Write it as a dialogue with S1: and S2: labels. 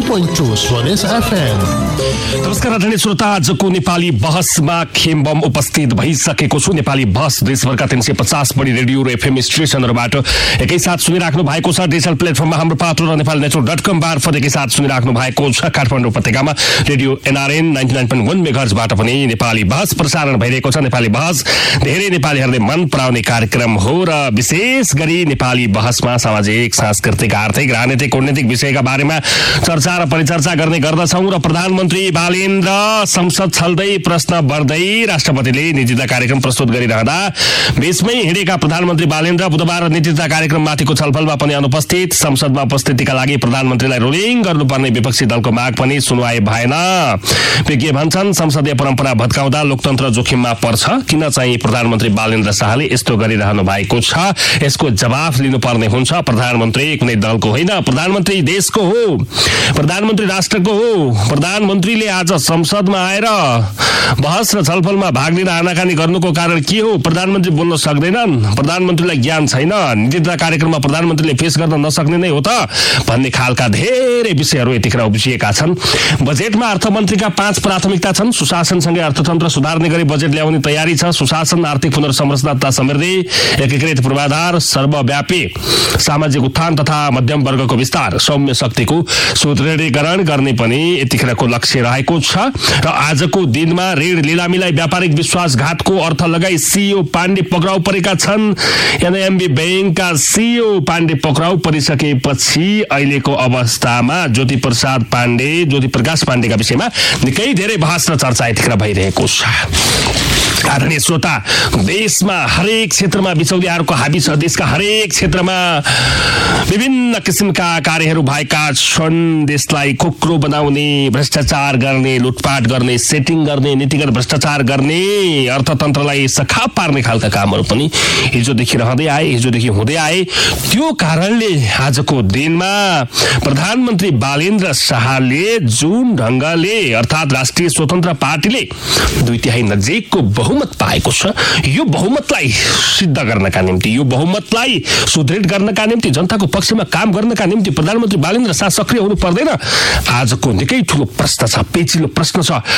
S1: 90.2 स्वदेश FM।
S2: नमस्कार आदरणीय श्रोता, आजको नेपाली बहसमा खेमबम उपस्थित भइसकेको छु। नेपाली बहस देशभरका 350 बढी रेडियो र एफएम स्टेशनहरूबाट एकैसाथ सुनिराख्नु भएको छ। डिजिटल प्लेटफर्ममा हाम्रो पात्रो र नेपाली नेटवर्क.com मार्फत एकैसाथ सुनिराख्नु भएको छ। काठमाडौँ उपत्यकामा रेडियो एनआरएन 99.1 मेगाहर्जबाट पनि नेपाली बहस प्रसारण भइरहेको छ। नेपाली बहस धेरै नेपालीहरूले मन पराउने कार्यक्रम हो र विशेष गरी नेपाली बहसमा सामाजिक, सांस्कृतिक, आर्थिक, राजनीतिक, कूटनीतिक विषयका बारेमा चर्चा र परिचर्चा गर्ने गर्दछौँ। र प्रधानमन्त्री बालेन्द्र संसद छल्दै प्रश्न बढ्दै राष्ट्रपतिले नीतिता कार्यक्रम प्रस्तुत गरिरहँदा बीचमै हिँडेका प्रधानमन्त्री बालेन्द्र बुधबार नीतिता कार्यक्रम माथिको छलफलमा पनि अनुपस्थित। संसदमा उपस्थितिका लागि प्रधानमन्त्रीलाई रुलिङ गर्नुपर्ने विपक्षी दलको माग पनि सुनवाई भएन। विज्ञ भन्छन् संसदीय परम्परा भत्काउँदा लोकतन्त्र जोखिममा पर्छ। किन चाहिँ प्रधानमन्त्री बालेन्द्र शाहले यस्तो गरिरहनु भएको छ, यसको जवाफ लिनुपर्ने हुन्छ। प्रधानमन्त्री कुनै दलको होइन, प्रधानमन्त्री देशको हो, प्रधानमन्त्री राष्ट्रको हो। प्रधानमन्त्रीले आज संसदमा आएर बहस र छलफलमा भाग लिन आनाकानी गर्नुको कारण के हो? प्रधानमन्त्री बोल्न सक्दैनन्, प्रधानमन्त्रीलाई ज्ञान छैन, नीतिता कार्यक्रममा प्रधानमन्त्रीले पेश गर्न नसक्ने नै हो त भन्ने खालका धेरै विषयहरू यतिखेर उब्जिएका छन्। बजेटमा अर्थमन्त्रीका 5 प्राथमिकता छन्। सुशासनसँगै अर्थतन्त्र सुधार्ने गरी बजेट ल्याउने तयारी छ। सुशासन, आर्थिक पुनर्संरचना तथा समृद्धि, एकीकृत पूर्वाधार, सर्वव्यापी सामाजिक उत्थान तथा मध्यम वर्गको विस्तार, सौम्य शक्तिको सुदृढीकरण गर्ने पनि यतिखेरको लक्ष्य रहेको छ। र आजको दिनमा ऋण लिलामीलाई व्यापारिक विश्वासघातको अर्थ लगाई सीईओ पाण्डे पक्राउ परेका छन्। एनएमबी बैंकका सीईओ पाण्डे पक्राउ परिसकेपछि अहिलेको अवस्थामा ज्योति प्रकाश पाण्डेका विषयमा निकै धेरै बहस र चर्चा यतिखेर भइरहेको छ। आदरणीय श्रोता, देशमा हरेक क्षेत्रमा बिचौलियाहरूको हाबी छ। देशका हरेक क्षेत्रमा विभिन्न किसिमका कार्यहरू भएका छन्। देशलाई खोक्रो बनाउने, भ्रष्टाचार गर्ने, लुटपाट गर्ने, सेटिङ गर्ने, नीतिगत भ्रष्टाचार गर्ने, अर्थतन्त्रलाई सखाप पार्ने खालका कामहरू पनि हिजोदेखि रहँदै आए, हिजोदेखि हुँदै आए। त्यो कारणले आजको दिनमा प्रधानमन्त्री बालेन्द्र शाहले जुन ढङ्गले अर्थात् राष्ट्रिय स्वतन्त्र पार्टीले 2/3 नजिकको बहुमत पाएको छ, यो बहुमतलाई सिद्ध गर्नका निम्ति, यो बहुमतलाई सुदृढ गर्नका निम्ति, जनताको पक्षमा काम गर्नका निम्ति प्रधानमन्त्री बालेन्द्र शाह सक्रिय हुनु पर्दैन? आजको निकै ठुलो प्रश्न छ, पेचिलो प्रश्न छ।